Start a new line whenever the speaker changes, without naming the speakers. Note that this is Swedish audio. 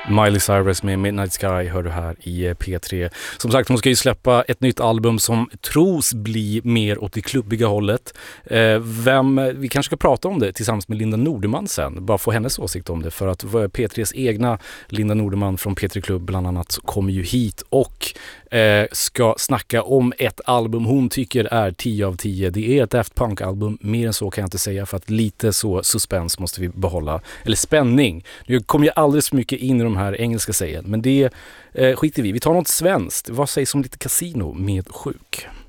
Miley Cyrus med Midnight Sky hör du här i P3. Som sagt, hon ska ju släppa ett nytt album som tros bli mer åt det klubbiga hållet. Vi kanske ska prata om det tillsammans med Linda Nordeman sen. Bara få hennes åsikt om det. För att P3s egna Linda Nordeman från P3 Klubb bland annat kommer ju hit och ska snacka om ett album hon tycker är 10 av 10. Det är ett Daft Punk-album. Mer än så kan jag inte säga, för att lite så suspens måste vi behålla. Eller spänning. Nu kommer jag alldeles för mycket in i de här engelska sägen, men det skiter vi. Vi tar något svenskt. Vad sägs om lite Casino med Sjuk?